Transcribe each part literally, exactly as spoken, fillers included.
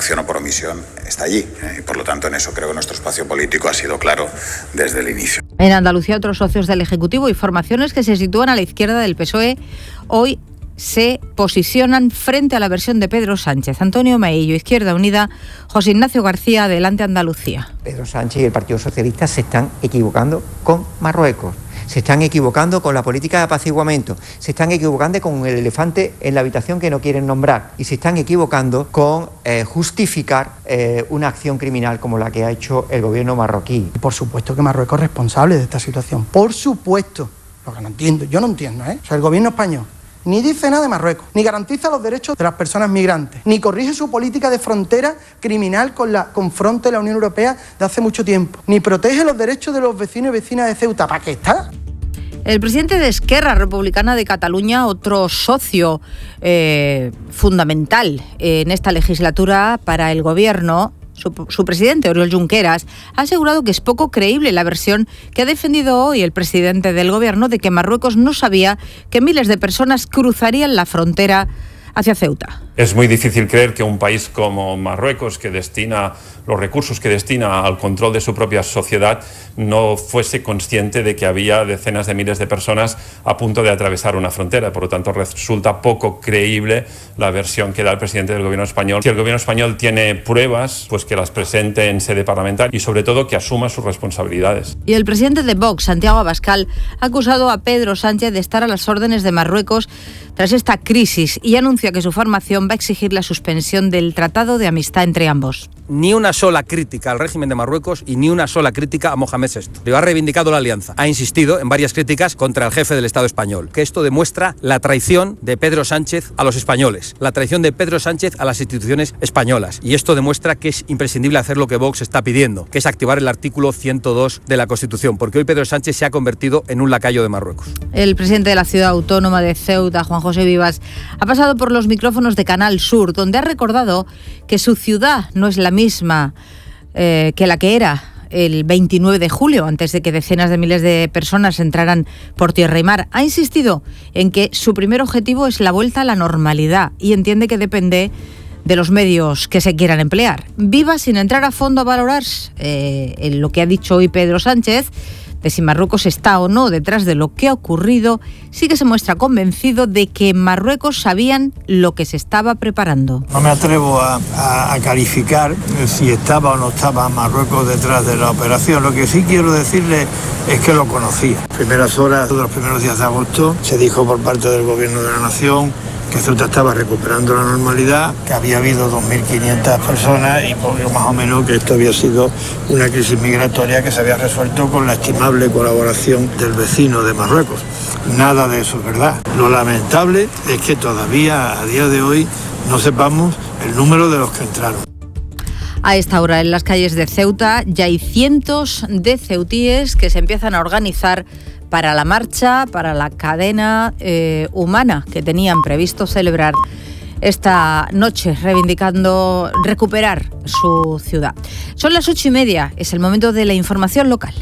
acción o por omisión está allí. Eh, y por lo tanto, en eso creo que nuestro espacio político ha sido claro desde el inicio. En Andalucía, otros socios del Ejecutivo y formaciones que se sitúan a la izquierda del P S O E hoy se posicionan frente a la versión de Pedro Sánchez. Antonio Maillo, Izquierda Unida, José Ignacio García, Adelante Andalucía. Pedro Sánchez y el Partido Socialista se están equivocando con Marruecos. Se están equivocando con la política de apaciguamiento, se están equivocando con el elefante en la habitación que no quieren nombrar y se están equivocando con eh, justificar eh, una acción criminal como la que ha hecho el gobierno marroquí. Por supuesto que Marruecos es responsable de esta situación, por supuesto. Lo que no entiendo, yo no entiendo, ¿eh? O sea, el gobierno español ni dice nada de Marruecos, ni garantiza los derechos de las personas migrantes, ni corrige su política de frontera criminal con la con fronte de la Unión Europea de hace mucho tiempo, ni protege los derechos de los vecinos y vecinas de Ceuta. ¿Para qué está? El presidente de Esquerra Republicana de Cataluña, otro socio eh, fundamental en esta legislatura para el gobierno, su, su presidente, Oriol Junqueras, ha asegurado que es poco creíble la versión que ha defendido hoy el presidente del gobierno de que Marruecos no sabía que miles de personas cruzarían la frontera hacia Ceuta. Es muy difícil creer que un país como Marruecos, que destina los recursos que destina al control de su propia sociedad, no fuese consciente de que había decenas de miles de personas a punto de atravesar una frontera. Por lo tanto, resulta poco creíble la versión que da el presidente del gobierno español. Si el gobierno español tiene pruebas, pues que las presente en sede parlamentaria y sobre todo que asuma sus responsabilidades. Y el presidente de Vox, Santiago Abascal, ha acusado a Pedro Sánchez de estar a las órdenes de Marruecos tras esta crisis y anuncia que su formación va a exigir la suspensión del Tratado de Amistad entre ambos. Ni una sola crítica al régimen de Marruecos y ni una sola crítica a Mohamed sexto. Le ha reivindicado la alianza. Ha insistido en varias críticas contra el jefe del Estado español. Que esto demuestra la traición de Pedro Sánchez a los españoles, la traición de Pedro Sánchez a las instituciones españolas. Y esto demuestra que es imprescindible hacer lo que Vox está pidiendo, que es activar el artículo ciento dos de la Constitución, porque hoy Pedro Sánchez se ha convertido en un lacayo de Marruecos. El presidente de la ciudad autónoma de Ceuta, Juan José Vivas, ha pasado por los micrófonos de Canal Sur, donde ha recordado que su ciudad no es la misma eh, que la que era el veintinueve de julio, antes de que decenas de miles de personas entraran por tierra y mar. Ha insistido en que su primer objetivo es la vuelta a la normalidad y entiende que depende de los medios que se quieran emplear. Vivas, sin entrar a fondo a valorar eh, en lo que ha dicho hoy Pedro Sánchez, de si Marruecos está o no detrás de lo que ha ocurrido, sí que se muestra convencido de que en Marruecos sabían lo que se estaba preparando. No me atrevo a, a, a calificar si estaba o no estaba Marruecos detrás de la operación. Lo que sí quiero decirle es que lo conocía. Primeras horas de los primeros días de agosto se dijo por parte del Gobierno de la Nación que Ceuta estaba recuperando la normalidad, que había habido dos mil quinientas personas y poco más o menos que esto había sido una crisis migratoria que se había resuelto con la estimable colaboración del vecino de Marruecos. Nada de eso es verdad. Lo lamentable es que todavía a día de hoy no sepamos el número de los que entraron. A esta hora en las calles de Ceuta ya hay cientos de ceutíes que se empiezan a organizar para la marcha, para la cadena eh, humana que tenían previsto celebrar esta noche, reivindicando recuperar su ciudad. Son las ocho y media, es el momento de la información local.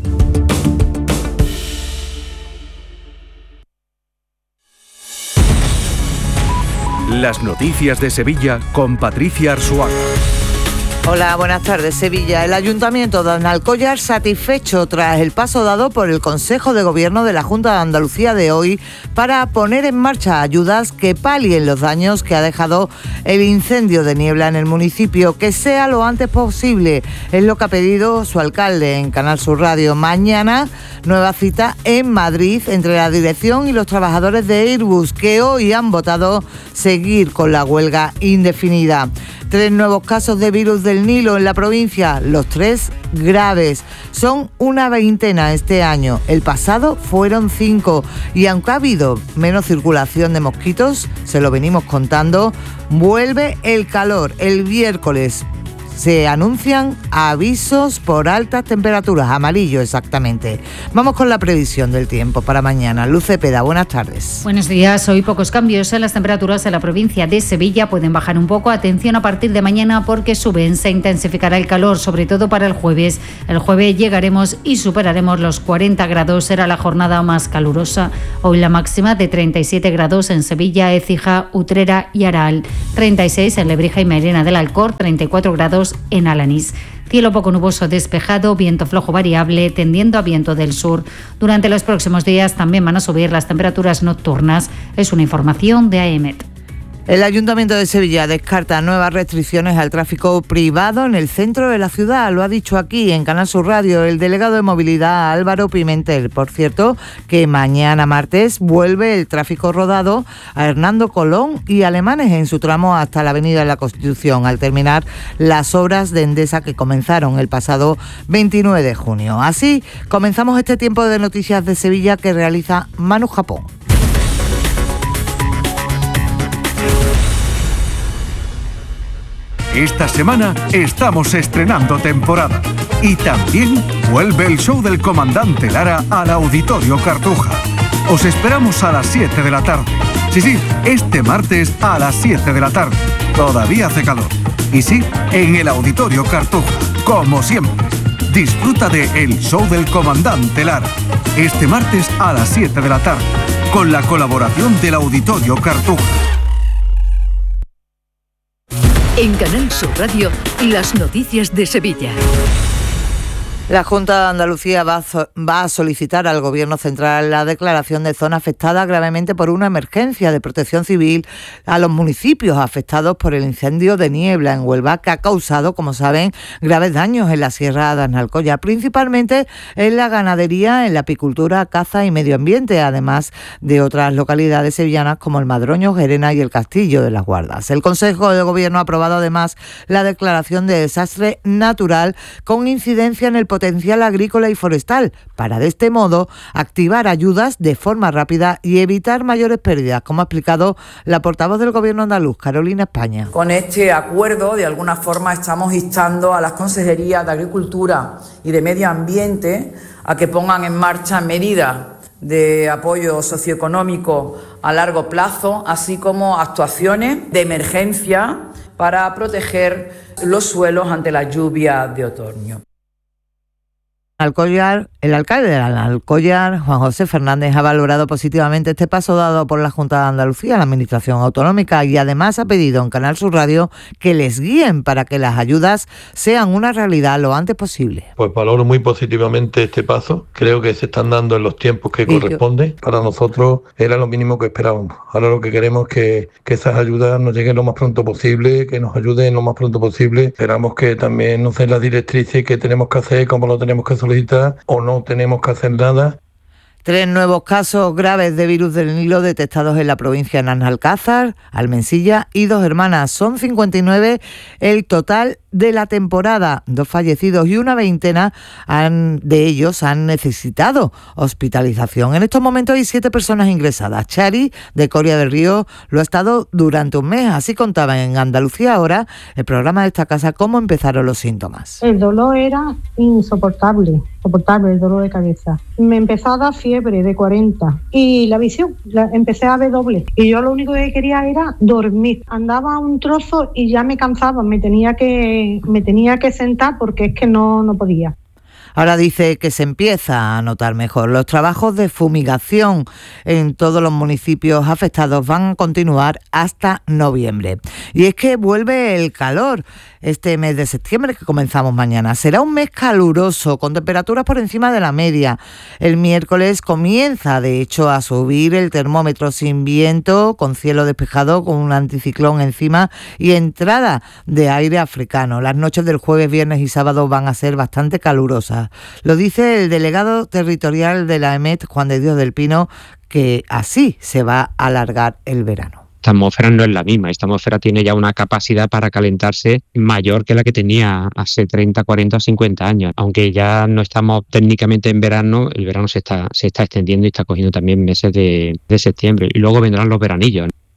Las noticias de Sevilla con Patricia Arzuaga. Hola, buenas tardes. Sevilla. El Ayuntamiento de Alcollar satisfecho tras el paso dado por el Consejo de Gobierno de la Junta de Andalucía de hoy para poner en marcha ayudas que palien los daños que ha dejado el incendio de niebla en el municipio, que sea lo antes posible. Es lo que ha pedido su alcalde en Canal Sur Radio. Mañana, nueva cita en Madrid entre la dirección y los trabajadores de Airbus, que hoy han votado seguir con la huelga indefinida. Tres nuevos casos de virus del Nilo en la provincia, los tres graves. Son una veintena este año. El pasado fueron cinco. Y aunque ha habido menos circulación de mosquitos, se lo venimos contando, vuelve el calor. El miércoles Se anuncian avisos por altas temperaturas, amarillo exactamente. Vamos con la previsión del tiempo para mañana. Luz Cepeda, buenas tardes. Buenos días. Hoy pocos cambios en las temperaturas en la provincia de Sevilla. Pueden bajar un poco. Atención a partir de mañana porque suben. Se intensificará el calor, sobre todo para el jueves. El jueves llegaremos y superaremos los cuarenta grados. Será la jornada más calurosa. Hoy la máxima de treinta y siete grados en Sevilla, Écija, Utrera y Aral. treinta y seis en Lebrija y Mairena del Alcor. treinta y cuatro grados en Alanís. Cielo poco nuboso despejado, viento flojo variable, tendiendo a viento del sur. Durante los próximos días también van a subir las temperaturas nocturnas. Es una información de AEMET. El Ayuntamiento de Sevilla descarta nuevas restricciones al tráfico privado en el centro de la ciudad. Lo ha dicho aquí en Canal Sur Radio el delegado de Movilidad Álvaro Pimentel. Por cierto, que mañana martes vuelve el tráfico rodado a Hernando Colón y Alemanes en su tramo hasta la Avenida de la Constitución, al terminar las obras de Endesa que comenzaron el pasado veintinueve de junio. Así comenzamos este tiempo de noticias de Sevilla que realiza Manu Japón. Esta semana estamos estrenando temporada y también vuelve el show del Comandante Lara al Auditorio Cartuja. Os esperamos a las siete de la tarde. Sí, sí, este martes a las siete de la tarde. Todavía hace calor. Y sí, en el Auditorio Cartuja, como siempre. Disfruta de El Show del Comandante Lara. Este martes a las siete de la tarde, con la colaboración del Auditorio Cartuja. En Canal Sur Radio, las noticias de Sevilla. La Junta de Andalucía va a, so- va a solicitar al Gobierno Central la declaración de zona afectada gravemente por una emergencia de protección civil a los municipios afectados por el incendio de niebla en Huelva, que ha causado, como saben, graves daños en la Sierra de Aznalcóllar, principalmente en la ganadería, en la apicultura, caza y medio ambiente, además de otras localidades sevillanas como el Madroño, Gerena y el Castillo de las Guardas. El Consejo de Gobierno ha aprobado además la declaración de desastre natural con incidencia en el potencial agrícola y forestal, para de este modo activar ayudas de forma rápida y evitar mayores pérdidas, como ha explicado la portavoz del Gobierno andaluz, Carolina España. Con este acuerdo, de alguna forma, estamos instando a las consejerías de Agricultura y de Medio Ambiente a que pongan en marcha medidas de apoyo socioeconómico a largo plazo, así como actuaciones de emergencia para proteger los suelos ante las lluvias de otoño. Alcollar, el alcalde de Alcollar, Juan José Fernández, ha valorado positivamente este paso dado por la Junta de Andalucía, la Administración Autonómica, y además ha pedido en Canal Sur Radio que les guíen para que las ayudas sean una realidad lo antes posible. Pues valoro muy positivamente este paso. Creo que se están dando en los tiempos que corresponden. Para nosotros era lo mínimo que esperábamos. Ahora lo que queremos es que, que esas ayudas nos lleguen lo más pronto posible, que nos ayuden lo más pronto posible. Esperamos que también nos den las directrices que tenemos que hacer, cómo lo tenemos que solicitar o no tenemos que hacer nada. Tres nuevos casos graves de virus del Nilo detectados en la provincia de Navalcázar, Almensilla y Dos Hermanas. Son cincuenta y nueve el total de la temporada. Dos fallecidos y una veintena han, de ellos han necesitado hospitalización. En estos momentos hay siete personas ingresadas. Chari, de Coria del Río, lo ha estado durante un mes. Así contaban en Andalucía Ahora, el programa de esta casa, cómo empezaron los síntomas. El dolor era insoportable, soportable el dolor de cabeza. Me empezó a dar fiebre de cuarenta y la visión, la, empecé a ver doble. Y yo lo único que quería era dormir. Andaba un trozo y ya me cansaba, me tenía que me tenía que sentar porque es que no, no podía. Ahora dice que se empieza a notar mejor. Los trabajos de fumigación en todos los municipios afectados van a continuar hasta noviembre. Y es que vuelve el calor este mes de septiembre que comenzamos mañana. Será un mes caluroso con temperaturas por encima de la media. El miércoles comienza de hecho a subir el termómetro sin viento, con cielo despejado, con un anticiclón encima y entrada de aire africano. Las noches del jueves, viernes y sábado van a ser bastante calurosas. Lo dice el delegado territorial de la AEMET, Juan de Dios del Pino, que así se va a alargar el verano. Esta atmósfera no es la misma. Esta atmósfera tiene ya una capacidad para calentarse mayor que la que tenía hace treinta, cuarenta o cincuenta años. Aunque ya no estamos técnicamente en verano, el verano se está, se está extendiendo y está cogiendo también meses de, de septiembre. Y luego vendrán los veranillos.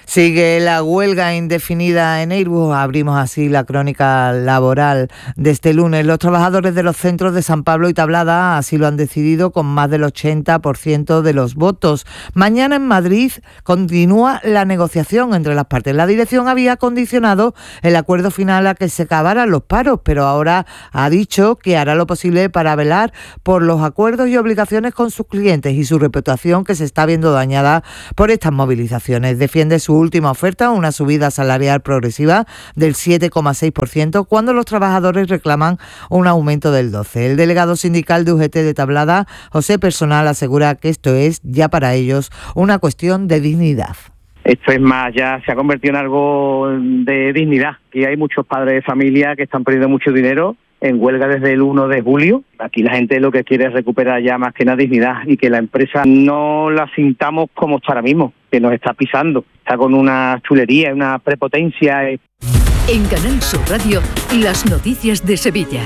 Sigue la huelga indefinida en Airbus. Abrimos así la crónica laboral de este lunes. Los trabajadores de los centros de San Pablo y Tablada así lo han decidido con más del ochenta por ciento de los votos. Mañana en Madrid continúa la negociación entre las partes. La dirección había condicionado el acuerdo final a que se acabaran los paros, pero ahora ha dicho que hará lo posible para velar por los acuerdos y obligaciones con sus clientes y su reputación, que se está viendo dañada por estas movilizaciones. Defiende su última oferta, una subida salarial progresiva del siete coma seis por ciento, cuando los trabajadores reclaman un aumento del doce por ciento. El delegado sindical de U G T de Tablada, José Personal, asegura que esto es ya para ellos una cuestión de dignidad. Esto es más, ya se ha convertido en algo de dignidad, y hay muchos padres de familia que están perdiendo mucho dinero en huelga desde el uno de julio. Aquí la gente lo que quiere es recuperar ya más que nada dignidad, y que la empresa no la sintamos como está ahora mismo, que nos está pisando, está con una chulería, una prepotencia. En Canal Sur Radio, las noticias de Sevilla.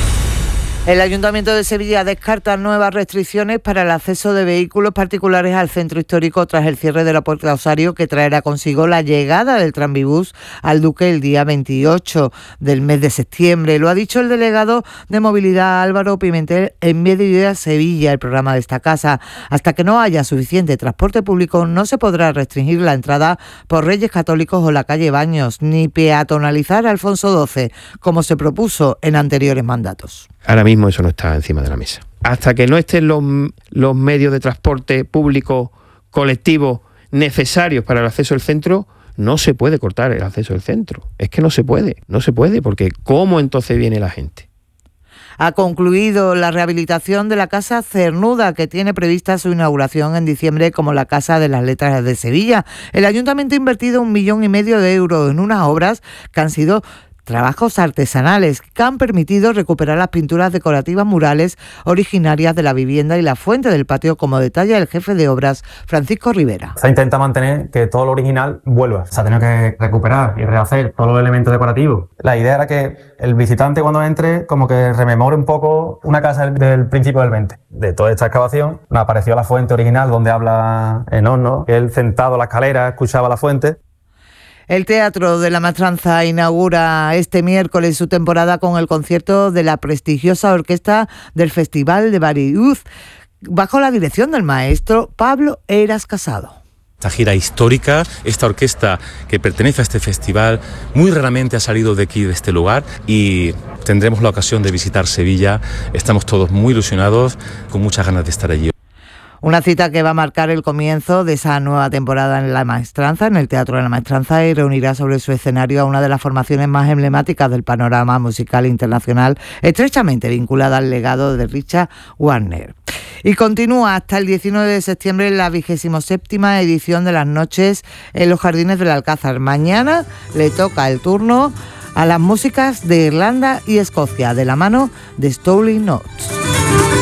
El Ayuntamiento de Sevilla descarta nuevas restricciones para el acceso de vehículos particulares al centro histórico tras el cierre de la Puerta Osario, que traerá consigo la llegada del tranvibús al Duque el día veintiocho del mes de septiembre. Lo ha dicho el delegado de Movilidad, Álvaro Pimentel, en Medida Sevilla, el programa de esta casa. Hasta que no haya suficiente transporte público, no se podrá restringir la entrada por Reyes Católicos o la calle Baños, ni peatonalizar Alfonso doce, como se propuso en anteriores mandatos. Ahora mismo eso no está encima de la mesa. Hasta que no estén los, los medios de transporte público colectivo necesarios para el acceso al centro, no se puede cortar el acceso al centro. Es que no se puede, no se puede, porque ¿cómo entonces viene la gente? Ha concluido la rehabilitación de la Casa Cernuda, que tiene prevista su inauguración en diciembre como la Casa de las Letras de Sevilla. El Ayuntamiento ha invertido un millón y medio de euros en unas obras que han sido trabajos artesanales que han permitido recuperar las pinturas decorativas murales originarias de la vivienda y la fuente del patio, como detalla el jefe de obras, Francisco Rivera. Se intenta mantener que todo lo original vuelva. Se ha tenido que recuperar y rehacer todos los elementos decorativos. La idea era que el visitante, cuando entre, como que rememore un poco una casa del principio del veinte. De toda esta excavación nos apareció la fuente original, donde habla Enoch, que él sentado en la escalera escuchaba la fuente. El Teatro de la Maestranza inaugura este miércoles su temporada con el concierto de la prestigiosa orquesta del Festival de Bariuz, bajo la dirección del maestro Pablo Eras Casado. Esta gira histórica, esta orquesta que pertenece a este festival, muy raramente ha salido de aquí, de este lugar, y tendremos la ocasión de visitar Sevilla. Estamos todos muy ilusionados, con muchas ganas de estar allí. Una cita que va a marcar el comienzo de esa nueva temporada en La Maestranza, en el Teatro de la Maestranza, y reunirá sobre su escenario a una de las formaciones más emblemáticas del panorama musical internacional, estrechamente vinculada al legado de Richard Wagner. Y continúa hasta el diecinueve de septiembre la vigésimo séptima edición de las noches en los Jardines del Alcázar. Mañana le toca el turno a las músicas de Irlanda y Escocia, de la mano de Stowley Notes.